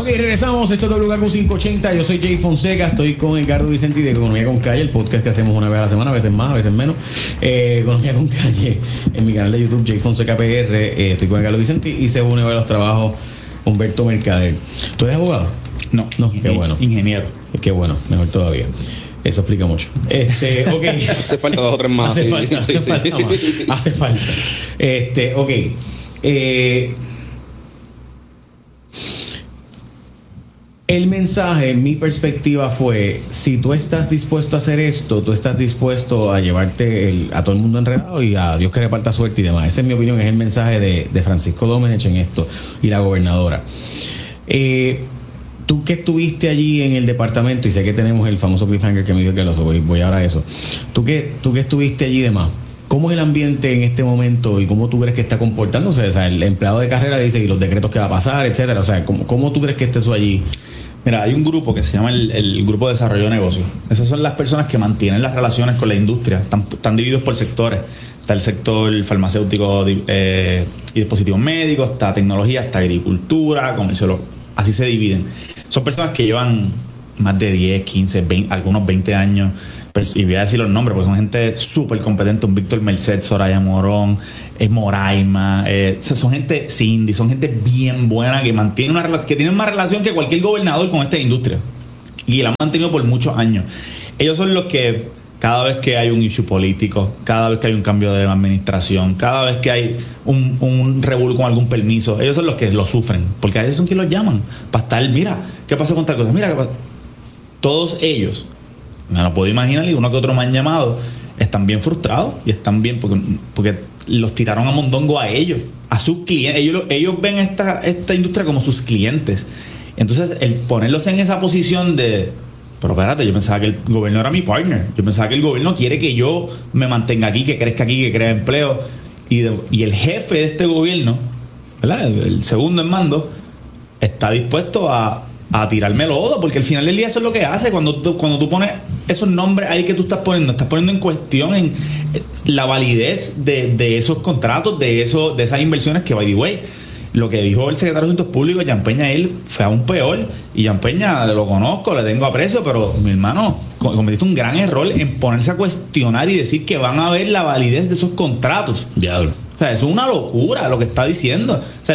Ok, regresamos. Esto es WKQ580. Yo soy Jay Fonseca. Estoy con Edgardo Vicente de Economía con Calle, el podcast que hacemos una vez a la semana, a veces más, a veces menos. Economía con Calle en mi canal de YouTube, Jay Fonseca PR. Estoy con Edgardo Vicente y se une a los trabajos Humberto Mercader. ¿Tú eres abogado? No, qué bueno. Ingeniero. Qué bueno, mejor todavía. Eso explica mucho. Okay. Hace falta 2 o 3 más. Hace falta más. Hace falta. Ok. El mensaje, mi perspectiva fue: si tú estás dispuesto a hacer esto, tú estás dispuesto a llevarte a todo el mundo enredado y a Dios que reparta suerte y demás. Esa es mi opinión, es el mensaje de Francisco Domenech en esto y la gobernadora. Tú que estuviste allí en el departamento, y sé que tenemos el famoso cliffhanger que me dijo que lo voy ahora a eso. Tú que estuviste allí y demás, ¿cómo es el ambiente en este momento y cómo tú crees que está comportándose? O sea, el empleado de carrera dice y los decretos que va a pasar, etcétera. O sea, ¿cómo tú crees que esté eso allí? Mira, hay un grupo que se llama el Grupo de Desarrollo de Negocios. Esas son las personas que mantienen las relaciones con la industria. Están divididos por sectores. Está el sector farmacéutico y dispositivos médicos, está tecnología, está agricultura, comercio. Así se dividen. Son personas que llevan más de 10, 15, 20, algunos 20 años. Y voy a decir los nombres porque son gente súper competente. Un Víctor Merced, Soraya Morón, Moraima, son gente Cindy, son gente bien buena que mantiene una relación, que tienen más relación que cualquier gobernador con esta industria y la han mantenido por muchos años. Ellos son los que cada vez que hay un issue político, cada vez que hay un cambio de administración, cada vez que hay un revuelo con algún permiso, ellos son los que lo sufren, porque a veces son quienes los llaman para estar, mira, ¿qué pasó con tal cosa? Mira, ¿qué pasó? Todos ellos, me lo puedo imaginar, y uno que otro me han llamado, están bien frustrados y están bien porque los tiraron a mondongo a ellos, a sus clientes. Ellos ven esta industria como sus clientes. Entonces, el ponerlos en esa posición de, pero espérate, yo pensaba que el gobierno era mi partner, yo pensaba que el gobierno quiere que yo me mantenga aquí, que crezca aquí, que crea empleo, y el jefe de este gobierno, ¿verdad? El segundo en mando, está dispuesto a tirarme lodo, porque al final del día eso es lo que hace cuando tú pones esos nombres ahí que tú estás poniendo en cuestión la validez de esos contratos, de esas inversiones que, by the way, lo que dijo el secretario de Asuntos Públicos, Jan Peña, él fue aún peor, y Jan Peña lo conozco, le tengo aprecio, pero mi hermano, cometiste un gran error en ponerse a cuestionar y decir que van a ver la validez de esos contratos. Diablo. O sea, eso es una locura lo que está diciendo. O sea,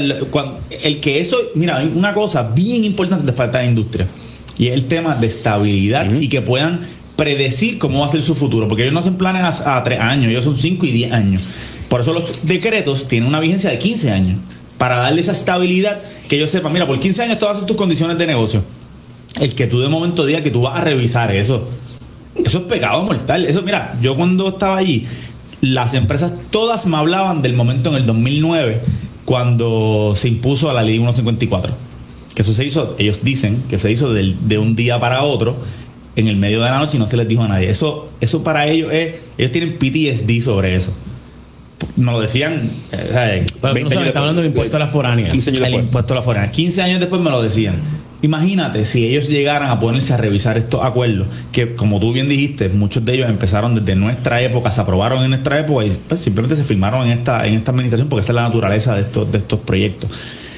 mira, hay una cosa bien importante para esta industria, y es el tema de estabilidad y que puedan predecir cómo va a ser su futuro, porque ellos no hacen planes a 3 años, ellos son 5 y 10 años. Por eso los decretos tienen una vigencia de 15 años, para darle esa estabilidad, que ellos sepan, mira, por 15 años todas son tus condiciones de negocio. El que tú de momento digas que tú vas a revisar eso es pecado mortal. Eso, mira, yo cuando estaba allí, las empresas todas me hablaban del momento en el 2009 cuando se impuso la ley 154, que eso se hizo, ellos dicen que se hizo de un día para otro, en el medio de la noche, y no se les dijo a nadie. Eso para ellos ellos tienen PTSD sobre eso. Nos lo decían. Está hablando del impuesto a la foránea. 15 años después. El impuesto a la foránea. 15 años después me lo decían. Imagínate si ellos llegaran a ponerse a revisar estos acuerdos, que como tú bien dijiste, muchos de ellos empezaron desde nuestra época, se aprobaron en nuestra época y pues, simplemente se firmaron en esta administración, porque esa es la naturaleza de estos proyectos.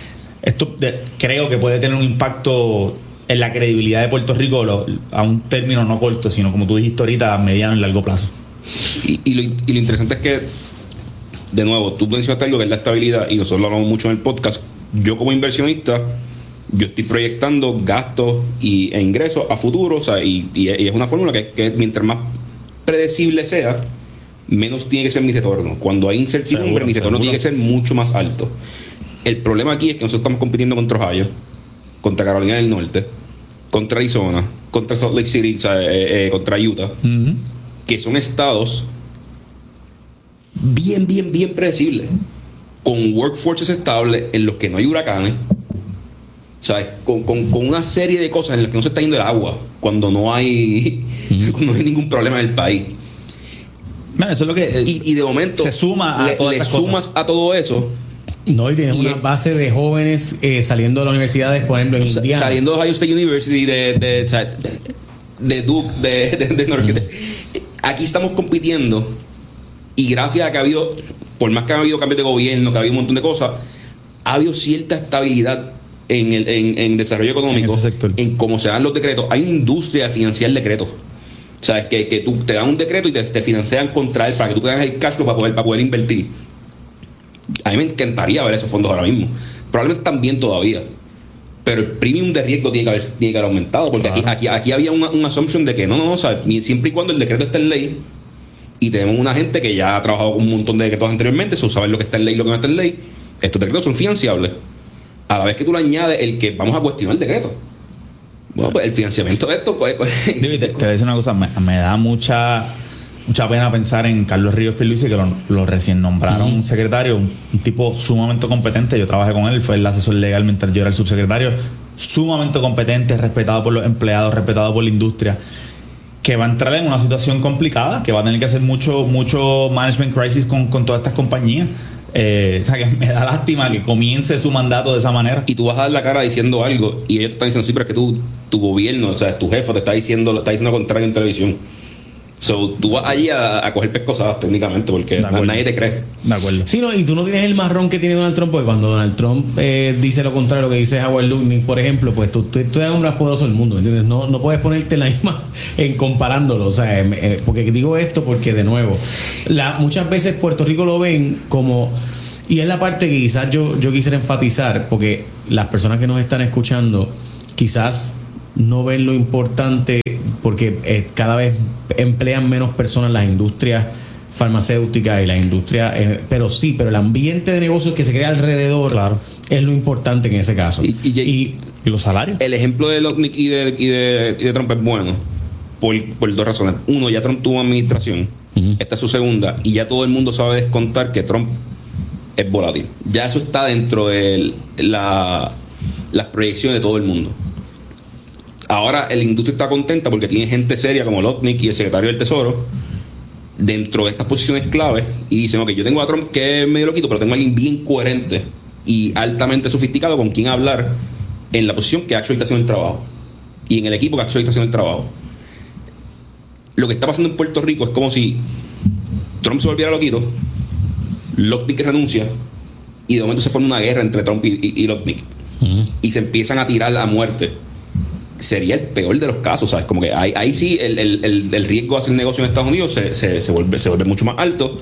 Creo que puede tener un impacto en la credibilidad de Puerto Rico a un término no corto, sino como tú dijiste ahorita, a mediano y largo plazo. Y lo interesante es que, de nuevo, tú mencionaste algo que es la estabilidad, y nosotros lo hablamos mucho en el podcast. Yo como inversionista, yo estoy proyectando gastos e ingresos a futuro, o sea, y es una fórmula que mientras más predecible sea, menos tiene que ser mi retorno. Cuando hay incertidumbre, mi retorno tiene que ser mucho más alto. El problema aquí es que nosotros estamos compitiendo contra Ohio, contra Carolina del Norte, contra Arizona, contra Salt Lake City, o sea, contra Utah, que son estados bien predecibles, con workforces estables en los que no hay huracanes, ¿sabes? Con una serie de cosas en las que no se está yendo el agua cuando no hay cuando no hay ningún problema en el país. Bueno, eso es lo que y de momento se suma a todas esas cosas. Sumas a todo eso. No, y tienes una base de jóvenes saliendo de las universidades, por ejemplo, en Indiana. Saliendo de Ohio State University, de Duke, de Norte. Aquí estamos compitiendo, y gracias a que ha habido, por más que ha habido cambios de gobierno, que ha habido un montón de cosas, ha habido cierta estabilidad en desarrollo económico, en cómo se dan los decretos. Hay una industria de financiar decretos. O sea, es que tú te dan un decreto y te financian contra él para que tú tengas el cash flow para poder invertir. A mí me encantaría ver esos fondos ahora mismo. Probablemente están bien todavía. Pero el premium de riesgo tiene que haber aumentado. Porque aquí había una assumption de que no, o sea, siempre y cuando el decreto esté en ley, y tenemos una gente que ya ha trabajado con un montón de decretos anteriormente, se sabe lo que está en ley y lo que no está en ley, estos decretos son financiables. A la vez que tú le añades el que vamos a cuestionar el decreto. Bueno, pues el financiamiento de esto, pues... Te voy a decir una cosa, me da mucha pena pensar en Carlos Ríos Pierluisi, que lo recién nombraron secretario, un tipo sumamente competente. Yo trabajé con él, fue el asesor legal mientras yo era el subsecretario, sumamente competente, respetado por los empleados, respetado por la industria, que va a entrar en una situación complicada, que va a tener que hacer mucho management crisis con todas estas compañías. O sea, que me da lástima que comience su mandato de esa manera. Y tú vas a dar la cara diciendo algo y ellos te están diciendo, sí, pero es que tu gobierno, o sea, tu jefe te está diciendo lo contrario en televisión. So, tú vas allí a coger pescosadas técnicamente porque nadie te cree. De acuerdo. Sí, no, y tú no tienes el marrón que tiene Donald Trump, porque cuando Donald Trump dice lo contrario, lo que dice Howard Lutnick, por ejemplo, pues tú eres un más poderoso del mundo, ¿entiendes? No puedes ponerte en la misma en comparándolo, o sea, porque digo esto porque, de nuevo, muchas veces Puerto Rico lo ven como... Y es la parte que quizás yo quisiera enfatizar, porque las personas que nos están escuchando quizás no ven lo importante, porque cada vez emplean menos personas las industrias farmacéuticas y las industrias, pero el ambiente de negocios que se crea alrededor, claro, es lo importante en ese caso. Y los salarios. El ejemplo de Lutnick y de Trump es bueno por dos razones. Uno, ya Trump tuvo administración, esta es su segunda, y ya todo el mundo sabe descontar que Trump es volátil. Ya eso está dentro de las proyecciones de todo el mundo. Ahora la industria está contenta porque tiene gente seria como Lutnick y el secretario del Tesoro dentro de estas posiciones clave, y dicen, ok, yo tengo a Trump que es medio loquito, pero tengo a alguien bien coherente y altamente sofisticado con quien hablar en la posición que actually está haciendo el trabajo y en el equipo que actually está haciendo el trabajo. Lo que está pasando en Puerto Rico es como si Trump se volviera loquito, Lutnick renuncia y de momento se forma una guerra entre Trump y Lutnick y se empiezan a tirar a muerte. Sería el peor de los casos, ¿sabes? Como que ahí sí el riesgo de hacer negocio en Estados Unidos se vuelve mucho más alto.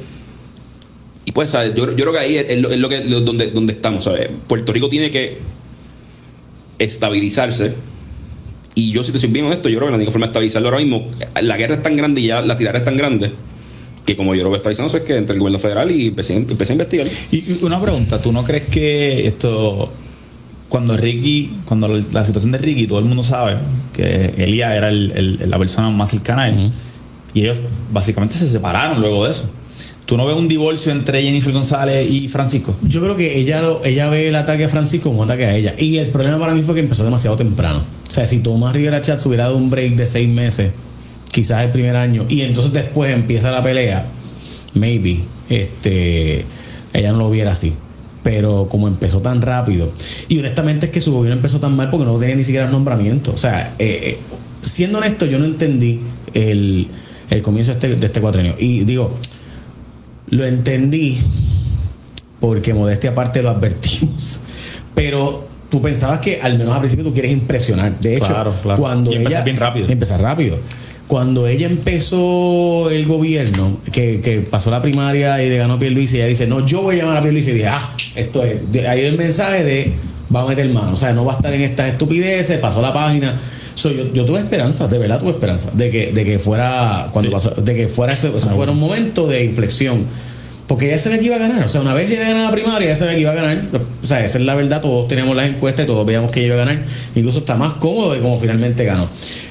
Y pues, ¿sabes? Yo creo que ahí es donde estamos, ¿sabes? Puerto Rico tiene que estabilizarse. Y yo, si te soy bien honesto, yo creo que la única forma de estabilizarlo ahora mismo, la guerra es tan grande y ya la tirada es tan grande, que como yo lo veo estabilizándose, es que entre el gobierno federal y empecé a investigar. Y una pregunta, ¿tú no crees que esto... Cuando la situación de Ricky, todo el mundo sabe que Elías era la persona más cercana a él, y ellos básicamente se separaron luego de eso? ¿Tú no ves un divorcio entre Jennifer González y Francisco? Yo creo que ella ve el ataque a Francisco como un ataque a ella, y el problema para mí fue que empezó demasiado temprano. O sea, si Tomás Rivera Chatz hubiera dado un break de 6 meses, quizás el primer año, y entonces después empieza la pelea, maybe ella no lo viera así. Pero como empezó tan rápido, y honestamente es que su gobierno empezó tan mal porque no tenía ni siquiera el nombramiento. O sea, siendo honesto, yo no entendí el comienzo de este cuatrenio. Y digo, lo entendí porque, modestia aparte, lo advertimos. Pero tú pensabas que al menos al principio tú quieres impresionar. De hecho, claro. Cuando y empezar bien rápido. Empezar rápido. Cuando ella empezó el gobierno, que pasó la primaria y le ganó Pierluisi, ella dice, no, yo voy a llamar a Pierluisi, y dije, esto es, ahí el mensaje de va a meter mano, o sea, no va a estar en estas estupideces, pasó la página. Yo tuve esperanza, de verdad tuve esperanza de que fuera, cuando pasó, de que fuera eso fuera un momento de inflexión, porque ella sabía que iba a ganar. O sea, una vez ella ganó la primaria, ella sabía que iba a ganar. O sea, esa es la verdad, todos teníamos las encuestas y todos veíamos que ella iba a ganar, incluso está más cómodo de como finalmente ganó.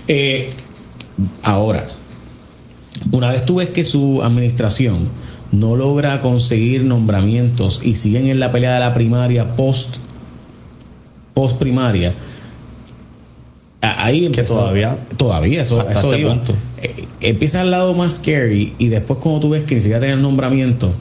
Ahora, una vez tú ves que su administración no logra conseguir nombramientos y siguen en la pelea de la primaria post primaria, ahí empezó, que todavía eso iba. Punto. Empieza al lado más scary, y después cuando tú ves que ni siquiera tienen nombramiento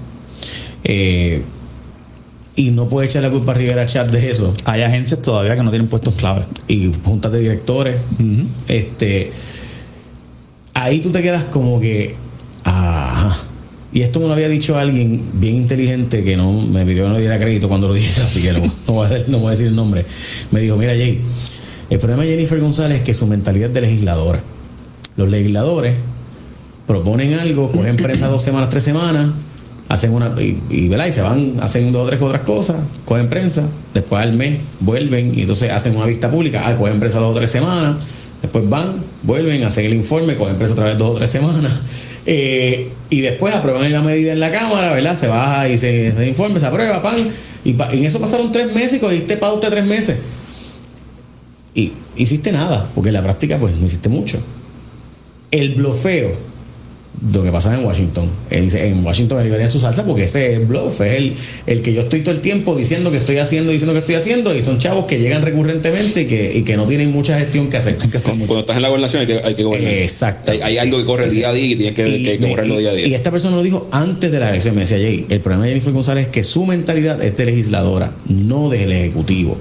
y no puedes echar la culpa a Rivera Chatz de eso. Hay agencias todavía que no tienen puestos clave y juntas de directores. Ahí tú te quedas como que y esto me lo había dicho alguien bien inteligente que no me pidió que no diera crédito cuando lo dije, así que no voy a decir el nombre. Me dijo, mira Jay, el problema de Jennifer González es que su mentalidad es de legisladora. Los legisladores proponen algo, cogen prensa 2 semanas, 3 semanas, hacen una ¿verdad? Y se van, hacen 2 o 3 otras cosas, cogen prensa, después al mes vuelven y entonces hacen una vista pública, cogen prensa 2 o 3 semanas, después van, vuelven, hacen el informe, cogen prensa otra vez 2 o 3 semanas, y después aprueban la medida en la Cámara, ¿verdad? Se baja y se informe, se aprueba, pan, y en eso pasaron 3 meses y cogiste pauta 3 meses. Y hiciste nada, porque en la práctica pues no hiciste mucho. El blofeo, lo que pasa en Washington. En Washington liberan su salsa porque ese es bluff, es el que yo estoy todo el tiempo diciendo que estoy haciendo, y son chavos que llegan recurrentemente y que no tienen mucha gestión que hacer. Cuando estás en la gobernación hay que gobernar. Exacto. Hay algo que corre día a día y tienes que correrlo día a día. Y esta persona lo dijo antes de la elección. Me decía, Jay, el problema de Jennifer González es que su mentalidad es de legisladora, no del ejecutivo.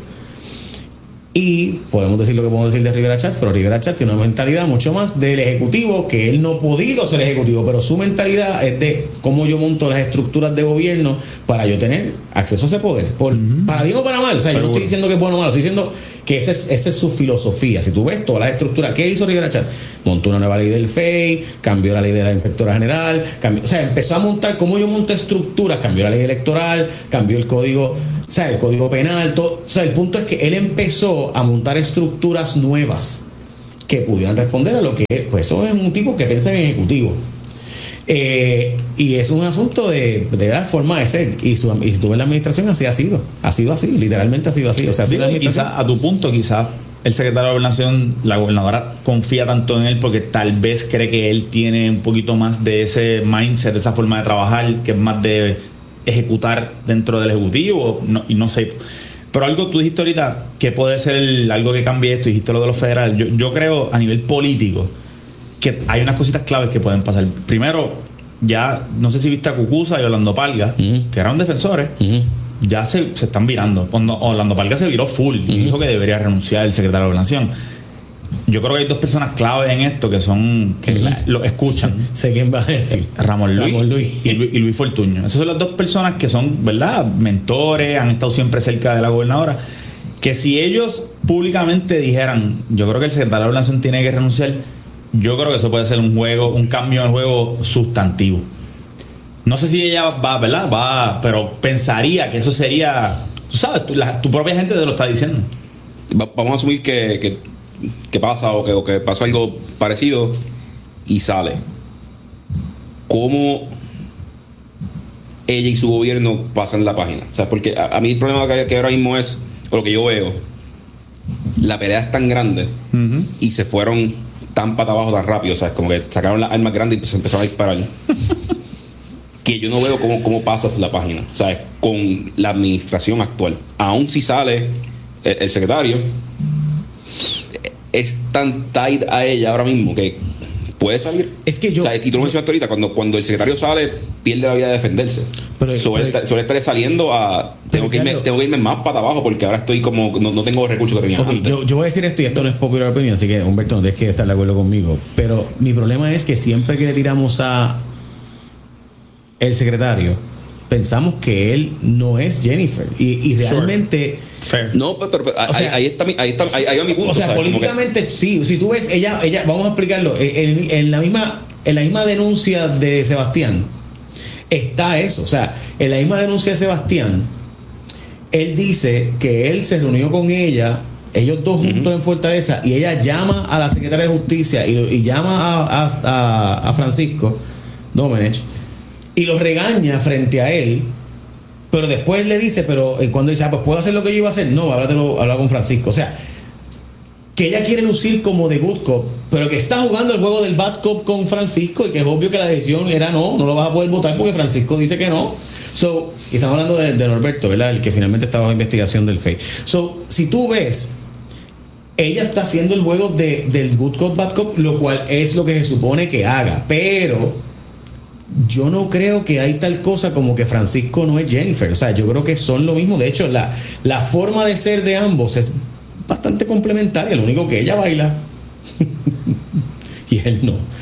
Y podemos decir lo que podemos decir de Rivera Chatz, pero Rivera Chatz tiene una mentalidad mucho más del ejecutivo, que él no ha podido ser ejecutivo, pero su mentalidad es de cómo yo monto las estructuras de gobierno para yo tener acceso a ese poder, para bien o para mal. O sea, yo no estoy diciendo que es bueno o malo, estoy diciendo que esa es su filosofía. Si tú ves todas las estructuras, ¿qué hizo Rivera Chatz? Montó una nueva ley del FEI, cambió la ley de la inspectora general, empezó a montar cómo yo monto estructuras, cambió la ley electoral, cambió el código, el código penal, todo. O sea, el punto es que él empezó a montar estructuras nuevas que pudieran responder a lo que él, pues eso es un tipo que piensa en ejecutivo. Y es un asunto de la forma de ser. Y si tú ves la administración, así ha sido así, literalmente ha sido así. O sea, quizá, a tu punto, quizás el secretario de Gobernación, la gobernadora confía tanto en él porque tal vez cree que él tiene un poquito más de ese mindset, de esa forma de trabajar, que es más de ejecutar dentro del ejecutivo, y no sé. Pero algo tú dijiste ahorita que puede ser algo que cambie esto, dijiste lo de los federales. Yo creo a nivel político que hay unas cositas claves que pueden pasar. Primero, ya no sé si viste a Cucuza y Orlando Palga, que eran defensores, ya se están virando. Cuando Orlando Palga se viró full y dijo que debería renunciar el secretario de Gobernación. Yo creo que hay 2 personas claves en esto que son que lo escuchan. Sé quién va a decir. Ramón Luis y Luis Fortuño. Esas son las 2 personas que son, ¿verdad?, mentores, han estado siempre cerca de la gobernadora. Que si ellos públicamente dijeran, yo creo que el secretario de Gobernación tiene que renunciar, yo creo que eso puede ser un cambio en el juego sustantivo. No sé si ella va, ¿verdad? Pero pensaría que eso sería, tú sabes, tu propia gente te lo está diciendo. Vamos a asumir que pasa o que pasó algo parecido y sale. ¿Cómo ella y su gobierno pasan la página? O sea, porque a mí el problema que ahora mismo es, o lo que yo veo, la pelea es tan grande y se fueron tan para abajo tan rápido, o sea, como que sacaron las armas grandes y se empezaron a disparar. Que yo no veo cómo pasas la página, ¿sabes? Con la administración actual. Aún si sale el secretario, es tan tight a ella ahora mismo que puede salir. Es que yo, o sea, y tú lo mencionaste ahorita, cuando el secretario sale, pierde la vida de defenderse. Suele estar saliendo a tengo que irme más para abajo porque ahora estoy como no tengo recursos que tenía antes. Yo voy a decir esto, y esto no es popular opinion, así que Humberto no tienes que estar de acuerdo conmigo, pero mi problema es que siempre que le tiramos a el secretario, pensamos que él no es Jennifer y realmente no, pero o sea, ahí va mi punto. O sea, políticamente sí, si tú ves ella vamos a explicarlo, en la misma denuncia de Sebastián está eso. O sea, en la misma denuncia de Sebastián él dice que él se reunió con ella, ellos 2 juntos en Fortaleza, y ella llama a la secretaria de Justicia y llama a Francisco Domenech y lo regaña frente a él, pero después le dice, pero cuando dice, pues puedo hacer lo que yo iba a hacer, no, habla con Francisco. O sea, que ella quiere lucir como de good cop, pero que está jugando el juego del bad cop con Francisco, y que es obvio que la decisión era no lo vas a poder votar porque Francisco dice que no. Y estamos hablando de Norberto, ¿verdad? El que finalmente está bajo investigación del FEI. Si tú ves, ella está haciendo el juego del good cop, bad cop, lo cual es lo que se supone que haga, pero yo no creo que hay tal cosa como que Francisco no es Jennifer. O sea, yo creo que son lo mismo. De hecho, la forma de ser de ambos es bastante complementaria. Lo único que ella baila y él no.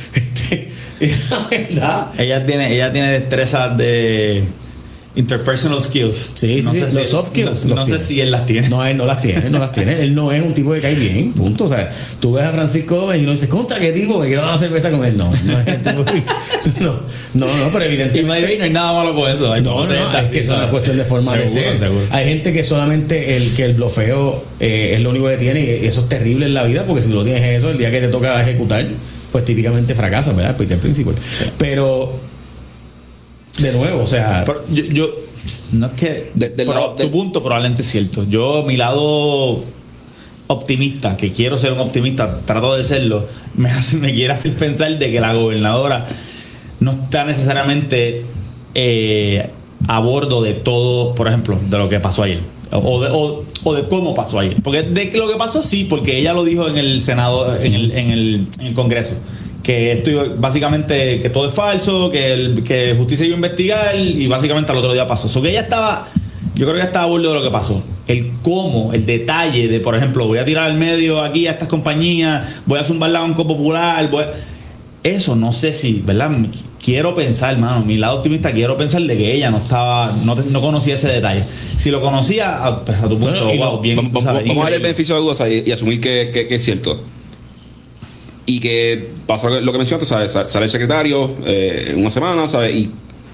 La verdad. Ella tiene destrezas de interpersonal skills. Sí, no sí, sé los soft skills. No sé si él las tiene. No, él no las tiene. Él no es un tipo que cae bien, punto. O sea, tú ves a Francisco Gómez y no dices, ¿contra qué tipo? Me quiero dar una cerveza con él. No es el tipo que... No, pero evidentemente... Y no hay nada malo con eso. No, es que eso es una cuestión de forma de ser. Seguro. Hay gente que solamente el blofeo es lo único que tiene, y eso es terrible en la vida, porque si tú lo tienes eso, el día que te toca ejecutar, pues típicamente fracasas, ¿verdad? Peter Principal. Pero... De nuevo, o sea... Pero yo no es que... tu punto probablemente es cierto. Mi lado optimista, que quiero ser un optimista, trato de serlo, me quiere hacer pensar de que la gobernadora no está necesariamente a bordo de todo, por ejemplo, de lo que pasó ayer. O de cómo pasó ayer. Porque de lo que pasó sí, porque ella lo dijo en el Senado, en el Congreso. Que esto básicamente que todo es falso, que justicia iba a investigar, y básicamente al otro día pasó. So que yo creo que ella estaba a bordo de lo que pasó. El cómo, el detalle de, por ejemplo, voy a tirar al medio aquí a estas compañías, voy a zumbar la Banco Popular, eso no sé si, ¿verdad? Quiero pensar, hermano, mi lado optimista, quiero pensar de que ella no conocía ese detalle. Si lo conocía, a tu punto, bueno, bien. Vamos a darle el beneficio de dudas y asumir que es cierto. Y que pasó lo que mencionaste, ¿sabes? Sale el secretario en una semana, ¿sabes? Y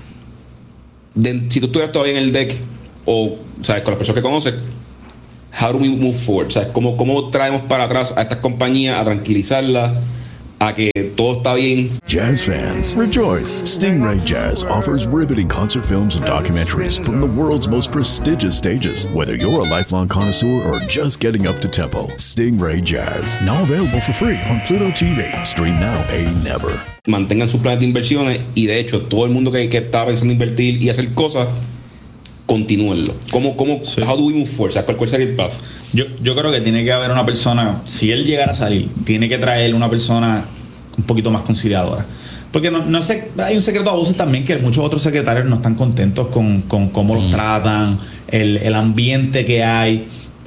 si tú estuvieras todavía en el deck, o, ¿sabes? Con las personas que conoces, how do we move forward? ¿Sabes? ¿Cómo traemos para atrás a estas compañías a tranquilizarlas, a que todo está bien? Jazz fans, rejoice! Stingray Jazz offers riveting concert films and documentaries from the world's most prestigious stages. Whether you're a lifelong connoisseur or just getting up to tempo, Stingray Jazz, now available for free on Pluto TV. Stream now, pay never. Mantengan sus planes de inversiones, y de hecho todo el mundo que está pensando en invertir y hacer cosas, continúenlo. Sí. How do we move forward? ¿Cuál sería el path? Yo creo que tiene que haber una persona, si él llegara a salir, tiene que traer una persona un poquito más conciliadora. Porque no sé, hay un secreto a voces también que muchos otros secretarios no están contentos con cómo los tratan, el ambiente que hay.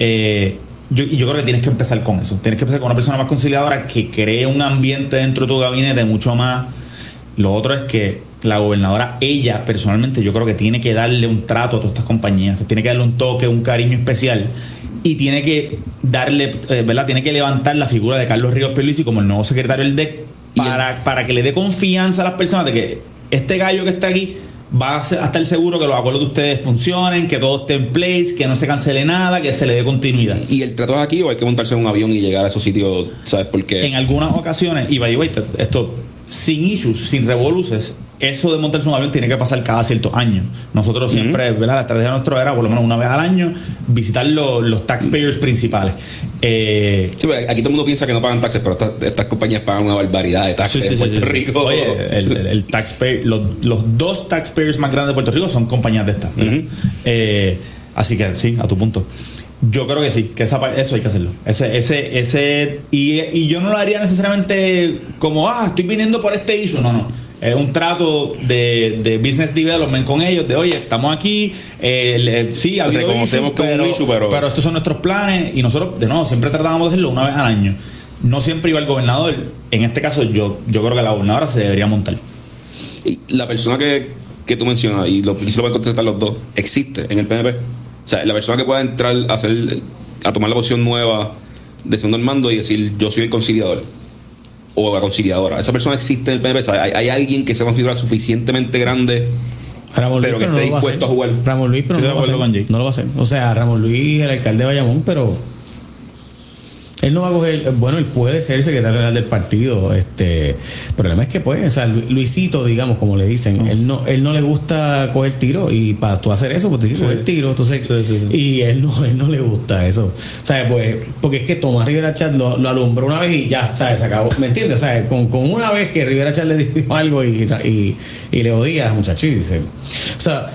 Yo creo que tienes que empezar con eso. Tienes que empezar con una persona más conciliadora que cree un ambiente dentro de tu gabinete mucho más. Lo otro es que la gobernadora, ella personalmente, yo creo que tiene que darle un trato a todas estas compañías, tiene que darle un toque, un cariño especial, y tiene que darle, ¿verdad? Tiene que levantar la figura de Carlos Ríos Pierluisi como el nuevo secretario del DEC para que le dé confianza a las personas de que este gallo que está aquí va a estar seguro que los acuerdos de ustedes funcionen, que todo esté en place, que no se cancele nada, que se le dé continuidad. Y el trato es aquí, o hay que montarse en un avión y llegar a esos sitios, ¿sabes por qué? En algunas ocasiones, y by the way, esto sin issues, sin revoluces, eso de montarse un avión tiene que pasar cada ciertos años. Nosotros siempre, ¿verdad? La estrategia nuestra era por lo menos una vez al año visitar los taxpayers principales. Sí, aquí todo el mundo piensa que no pagan taxes, pero estas compañías pagan una barbaridad de taxes en Puerto Rico. Oye, el taxpayer, los dos taxpayers más grandes de Puerto Rico son compañías de estas. Así que sí, a tu punto. Yo creo que sí, que eso hay que hacerlo. Y yo no lo haría necesariamente como, estoy viniendo por este issue. No. Es un trato de business development con ellos, de oye, estamos aquí, sí, reconocemos que es un issue, pero estos son nuestros planes, y nosotros, de nuevo, siempre tratamos de hacerlo una vez al año. No siempre iba el gobernador. En este caso, yo creo que la gobernadora se debería montar. Y la persona que tú mencionas, y lo pueden contestar los dos, existe en el PNP. O sea, la persona que pueda entrar a tomar la posición nueva de segundo al mando y decir, yo soy el conciliador o la conciliadora, esa persona existe en el PNP. Hay alguien que sea una figura suficientemente grande, Ramón Luis, pero que esté dispuesto a jugar. Ramón Luis, pero no lo va a hacer. O sea, Ramón Luis, el alcalde de Bayamón, pero él no va a coger, bueno, él puede ser secretario general del partido. El problema es que o sea, Luisito, digamos, como le dicen, él no le gusta coger tiro, y para tú hacer eso, pues tienes que coger tiro, entonces, y él no le gusta eso. O sea, pues, porque es que Tomás Rivera Chat lo alumbró una vez y ya, ¿sabes? Se acabó, ¿me entiendes? O sea, con una vez que Rivera Chat le dijo algo y le odia, muchacho, y dice, o sea,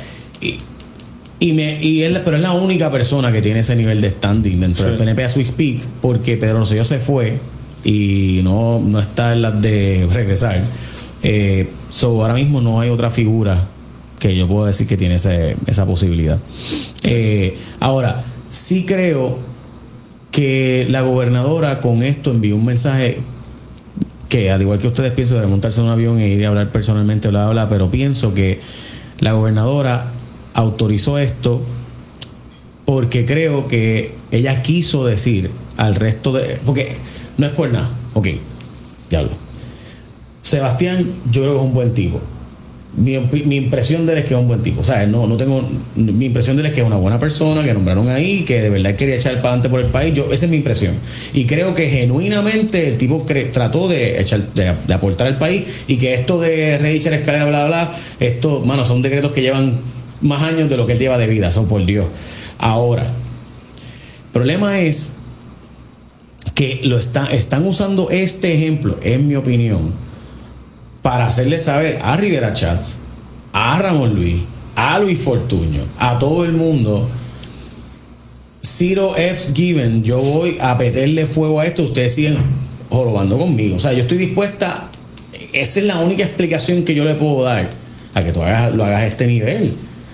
pero es la única persona que tiene ese nivel de standing dentro del PNP as we speak, porque Pedro Rosselló se fue y no está en las de regresar. Ahora mismo no hay otra figura que yo puedo decir que tiene esa posibilidad. Ahora, sí creo que la gobernadora con esto envió un mensaje que al igual que ustedes pienso de montarse en un avión e ir a hablar personalmente, bla, bla, bla, pero pienso que la gobernadora autorizó esto porque creo que ella quiso decir al resto de... Porque no es por nada. Ok, diablo. Sebastián, yo creo que es un buen tipo. Mi impresión de él es que es un buen tipo. O sea, no tengo... Mi impresión de él es que es una buena persona, que nombraron ahí, que de verdad quería echar para adelante por el país. Esa es mi impresión. Y creo que genuinamente el tipo trató de aportar al país, y que esto de reechar escalera, bla, bla, esto, mano, son decretos que llevan más años de lo que él lleva de vida. Eso, por Dios. Ahora, el problema es que están usando este ejemplo, en mi opinión, para hacerle saber a Rivera Chats, a Ramón Luis, a Luis Fortuño, a todo el mundo: zero F's given, yo voy a meterle fuego a esto, ustedes siguen jorobando conmigo. O sea, yo estoy dispuesta, esa es la única explicación que yo le puedo dar a que tú lo hagas a este nivel.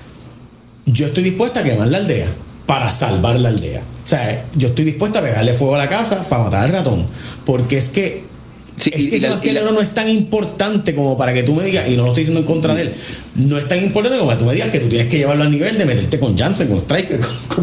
Yo estoy dispuesta a quemar la aldea para salvar la aldea. O sea, yo estoy dispuesta a pegarle fuego a la casa para matar al ratón. Porque es que Sebastián no es tan importante como para que tú me digas, y no lo estoy diciendo en contra de él, no es tan importante como para que tú me digas que tú tienes que llevarlo al nivel de meterte con Jansen, con Striker,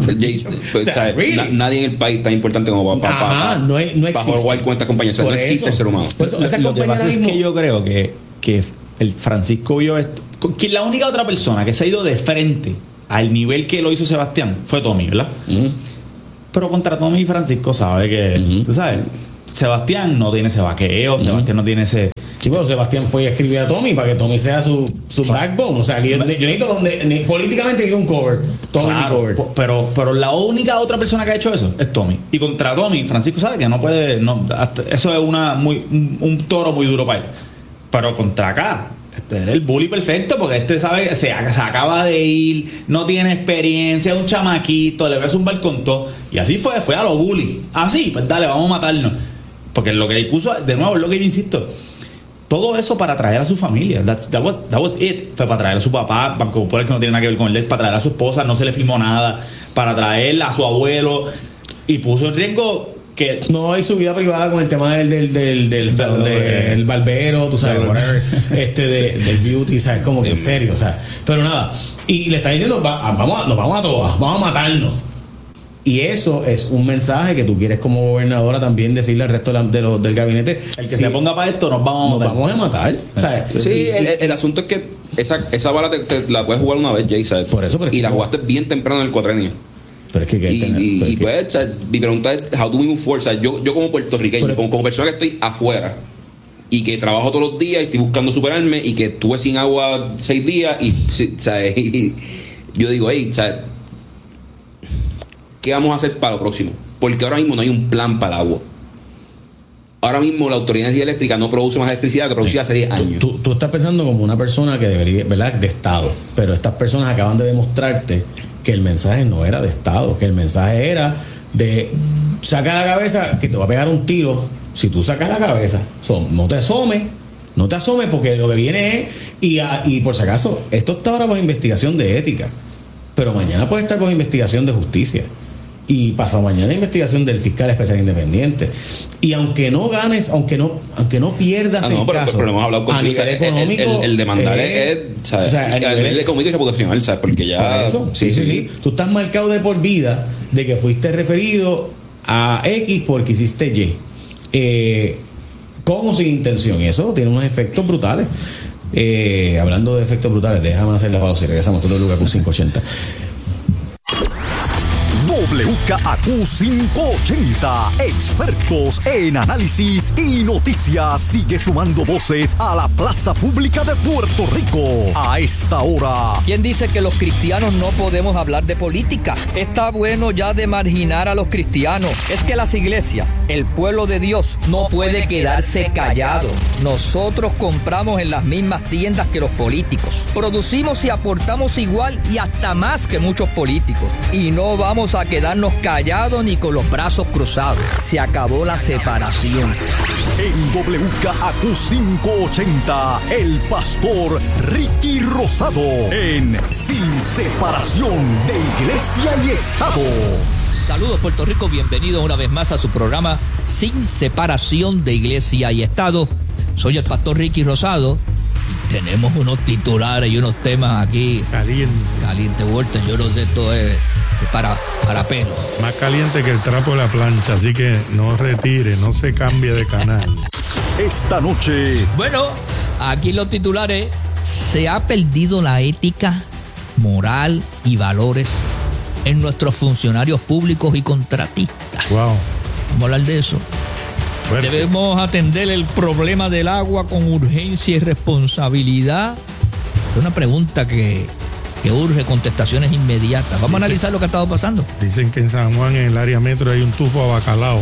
nadie en el país tan importante como para jugar con esta compañía. O sea, no existe el ser humano. Lo que pasa es que yo creo que el Francisco vio esto, que la única otra persona que se ha ido de frente al nivel que lo hizo Sebastián fue Tommy, ¿verdad? Pero contra Tommy y Francisco sabe que, tú sabes, Sebastián no tiene ese vaqueo, Sebastián no tiene ese... Sí, pero Sebastián fue a escribir a Tommy para que Tommy sea su backbone. O sea, que yo necesito políticamente quiero un cover. Tommy, claro, cover. Pero la única otra persona que ha hecho eso es Tommy. Y contra Tommy, Francisco sabe que no puede... eso es un toro muy duro para él. Pero contra acá, este es el bully perfecto, porque este sabe que se acaba de ir, no tiene experiencia, es un chamaquito, le ves un balcón, y así fue a los bully. Así, pues dale, vamos a matarnos. Porque lo que puso, de nuevo, es lo que yo insisto, todo eso para traer a su familia. That was it. Fue para traer a su papá, Banco Popular, que no tiene nada que ver con él, para traer a su esposa, no se le filmó nada, para traer a su abuelo, y puso en riesgo que no hay su vida privada con el tema del barbero, tú sabes, whatever, del beauty, sabes, como que en serio, o sea, pero nada, y le está diciendo nos vamos a todas, vamos a matarnos. Y eso es un mensaje que tú quieres como gobernadora también decirle al resto del gabinete: el que se ponga para esto nos vamos a matar. O sea, sí, el asunto es que esa bala te la puedes jugar una vez, Jay, ¿sabes? Por eso, y la jugaste bien temprano en el cuatrenio. Pero es que pues, o sea, mi pregunta es: how do we move forward? O sea, yo como puertorriqueño, como persona que estoy afuera y que trabajo todos los días y estoy buscando superarme, y que estuve sin agua 6 días, y, o sea, y yo digo, hey, o sea, ¿qué vamos a hacer para lo próximo? Porque ahora mismo no hay un plan para el agua. Ahora mismo la Autoridad de Energía Eléctrica no produce más electricidad que producía hace 10 años. Tú estás pensando como una persona que debería, ¿verdad?, de Estado. Pero estas personas acaban de demostrarte que el mensaje no era de Estado, que el mensaje era de saca la cabeza que te va a pegar un tiro si tú sacas la cabeza. No te asomes porque lo que viene es, y por si acaso, esto está ahora bajo investigación de ética, pero mañana puede estar bajo investigación de justicia, y pasado mañana investigación del fiscal especial independiente. Y aunque no ganes, aunque no pierdas el caso, pero hemos hablado con a nivel económico, el demandar es ¿sabes? O sea, a nivel económico y reputacional, ¿sabes? Porque ya eso, sí. Tú estás marcado de por vida de que fuiste referido a X porque hiciste Y, con o sin intención, y eso tiene unos efectos brutales. Hablando de efectos brutales, déjame hacer la pausa y regresamos todo el lugar con 580. WKAQ 580, expertos en análisis y noticias, sigue sumando voces a la plaza pública de Puerto Rico. A esta hora, ¿quién dice que los cristianos no podemos hablar de política? Está bueno ya de marginar a los cristianos. Es que las iglesias, el pueblo de Dios, no puede quedarse callado. Nosotros compramos en las mismas tiendas que los políticos. Producimos y aportamos igual y hasta más que muchos políticos. Y no vamos a quedarnos callados ni con los brazos cruzados. Se acabó la separación. En WKAQ 580, el pastor Ricky Rosado, en Sin Separación de Iglesia y Estado. Saludos, Puerto Rico, bienvenidos una vez más a su programa Sin Separación de Iglesia y Estado. Soy el pastor Ricky Rosado. Tenemos unos titulares y unos temas aquí. Caliente, Walter. Yo no sé, esto es para pelo. Más caliente que el trapo de la plancha, así que no retire, no se cambie de canal. Esta noche, Bueno, aquí los titulares. Se ha perdido la ética, moral y valores en nuestros funcionarios públicos y contratistas. Wow. Vamos a hablar de eso. Fuerte. Debemos atender el problema del agua con urgencia y responsabilidad. Es una pregunta que urge contestaciones inmediatas. Vamos a analizar lo que ha estado pasando. Dicen que en San Juan, en el área metro, hay un tufo a bacalao.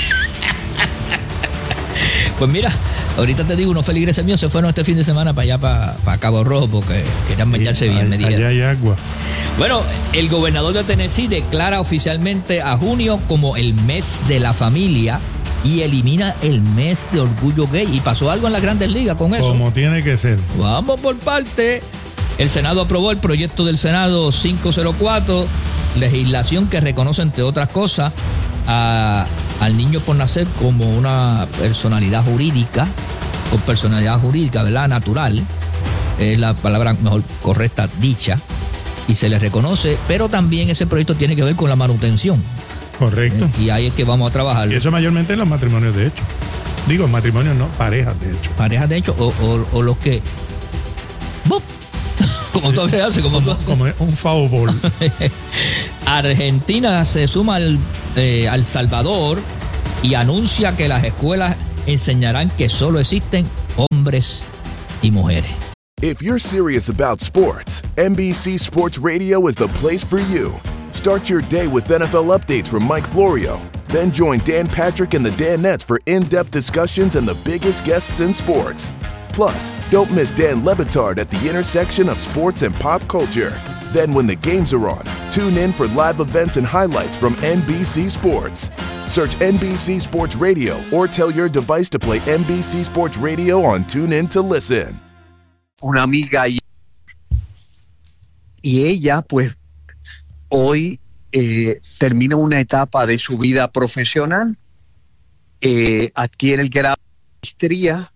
Pues mira, ahorita te digo, unos feligreses míos se fueron este fin de semana para allá, para Cabo Rojo, porque querían bañarse bien, me dijeron. Allá hay agua. Bueno, el gobernador de Tennessee declara oficialmente a junio como el mes de la familia y elimina el mes de orgullo gay. Y pasó algo en las Grandes Ligas con eso. Como tiene que ser. Vamos por parte. El Senado aprobó el proyecto del Senado 504, legislación que reconoce, entre otras cosas, al niño por nacer como una personalidad jurídica, con personalidad jurídica, ¿verdad? Natural, es la palabra mejor correcta dicha, y se le reconoce, pero también ese proyecto tiene que ver con la manutención. Correcto. Y ahí es que vamos a trabajar. Y eso mayormente en los matrimonios de hecho. Digo, matrimonios no, parejas de hecho. Parejas de hecho, o los que... ¡Bop! Como tú haces, como tú haces. Como un foul ball. Argentina se suma al Salvador y anuncia que las escuelas enseñarán que solo existen hombres y mujeres. If you're serious about sports, NBC Sports Radio is the place for you. Start your day with NFL updates from Mike Florio. Then join Dan Patrick and the Danettes for in-depth discussions and the biggest guests in sports. Plus, don't miss Dan Le Batard at the intersection of sports and pop culture. Then when the games are on, tune in for live events and highlights from NBC Sports. Search NBC Sports Radio or tell your device to play NBC Sports Radio on TuneIn to listen. Una amiga y ella pues hoy termina una etapa de su vida profesional, adquiere el grado de maestría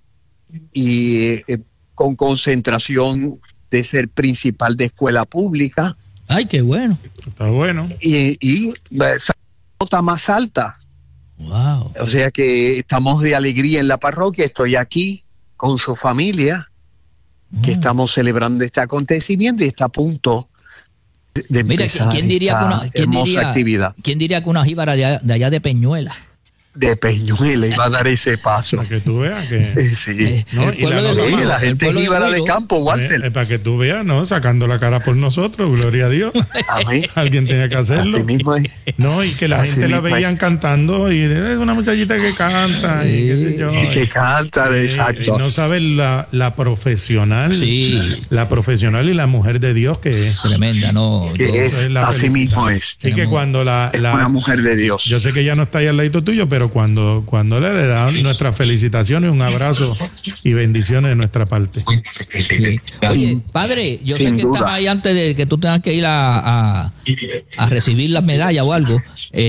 y con concentración de ser principal de escuela pública. ¡Ay, qué bueno! Está bueno. Y esa nota más alta. ¡Wow! O sea que estamos de alegría en la parroquia. Estoy aquí con su familia, que estamos celebrando este acontecimiento y está a punto de empezar. Mira, ¿quién diría actividad? ¿Quién diría que una jíbara de allá de Peñuela? De Peñuela iba a dar ese paso. Para que tú veas que... Sí. No, El y pueblo de Oye, Huilo, la gente el pueblo de jíbara de Huilo. campo, Walter. para que tú veas, ¿no? Sacando la cara por nosotros, gloria a Dios. Amén. Alguien tenía que hacerlo. Así mismo es. No, y que la Así gente la mismo veían es. cantando y es una muchachita que canta y qué sé yo. Que canta, exacto. Y no sabes la profesional, Sí. la profesional y la mujer de Dios que es. Tremenda, ¿no? Que Yo- es, la así felicidad. mismo es. Así que cuando Una mujer de Dios. yo sé que ella no está ahí al ladito tuyo, pero cuando le dan nuestras felicitaciones, un abrazo y bendiciones de nuestra parte. Sí. Oye, padre, yo sé Sin que duda. estás ahí antes de que tú tengas que ir a recibir las medallas o algo.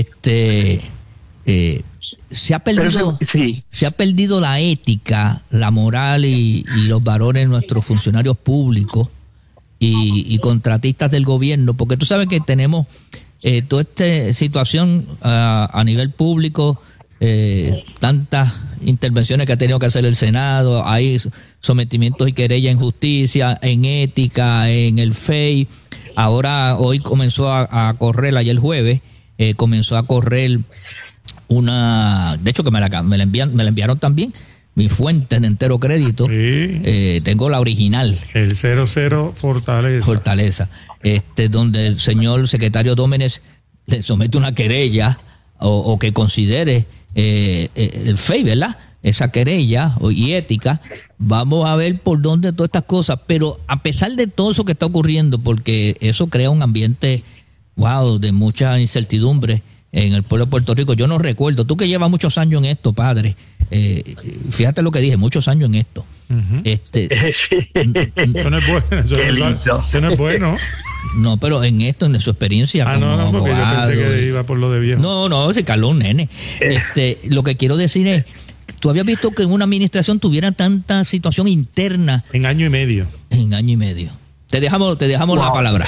Se ha perdido, Sí. se ha perdido la ética, la moral y los valores de nuestros funcionarios públicos y contratistas del gobierno, porque tú sabes que tenemos toda esta situación a nivel público, tantas intervenciones que ha tenido que hacer el Senado, hay sometimientos y querellas en justicia, en ética, en el FEI. Ahora, hoy comenzó a correr, ayer jueves, comenzó a correr una, de hecho que me la enviaron también, mi fuente en entero crédito. Sí. Tengo la original. El 00 Fortaleza. Donde el señor secretario Dómenes le somete una querella o que considere el FEI, ¿verdad? Esa querella y ética. Vamos a ver por dónde todas estas cosas, pero a pesar de todo eso que está ocurriendo, porque eso crea un ambiente, wow, de mucha incertidumbre en el pueblo de Puerto Rico. Yo no recuerdo, tú que llevas muchos años en esto, padre, fíjate lo que dije, muchos años en esto. Eso no es bueno. Qué lindo. Eso no es bueno. No, pero en esto, en su experiencia como No, porque yo pensé abogado que iba por lo de viejo. No, si Carlos, nene. Lo que quiero decir es, ¿Tú habías visto que en una administración tuviera tanta situación interna? En año y medio. En año y medio. Te dejamos la palabra.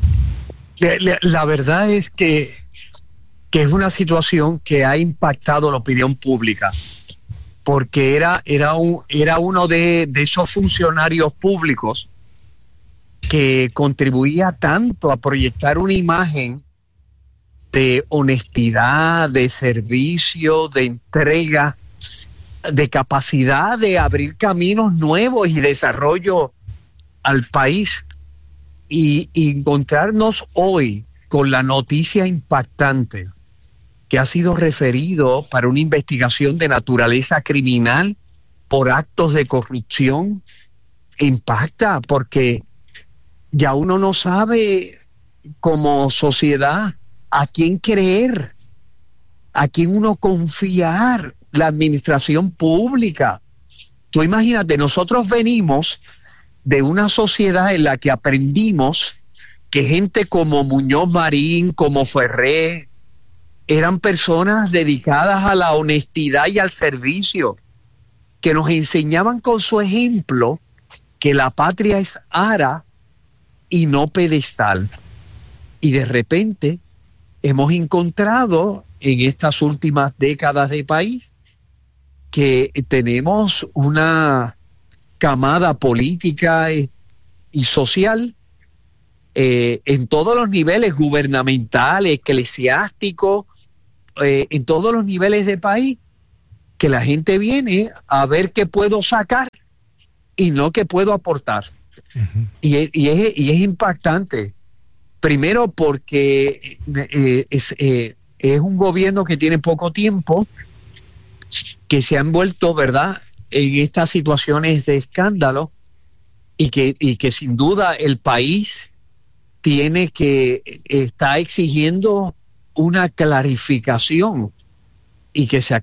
La verdad es que es una situación que ha impactado la opinión pública, porque era uno de esos funcionarios públicos que contribuía tanto a proyectar una imagen de honestidad, de servicio, de entrega, de capacidad de abrir caminos nuevos y desarrollo al país. Y encontrarnos hoy con la noticia impactante que ha sido referido para una investigación de naturaleza criminal por actos de corrupción impacta, porque ya uno no sabe como sociedad a quién creer, a quién uno confiar. La administración pública. Tú imagínate, nosotros venimos de una sociedad en la que aprendimos que gente como Muñoz Marín, como Ferré, eran personas dedicadas a la honestidad y al servicio, que nos enseñaban con su ejemplo que la patria es ara y no pedestal. Y de repente hemos encontrado en estas últimas décadas de país que tenemos una camada política y social en todos los niveles, gubernamental, eclesiástico, en todos los niveles del país, que la gente viene a ver qué puedo sacar y no qué puedo aportar. Uh-huh. Y es impactante. Primero porque es un gobierno que tiene poco tiempo, que se ha envuelto, ¿verdad?, en estas situaciones de escándalo y que sin duda el país está exigiendo una clarificación y que se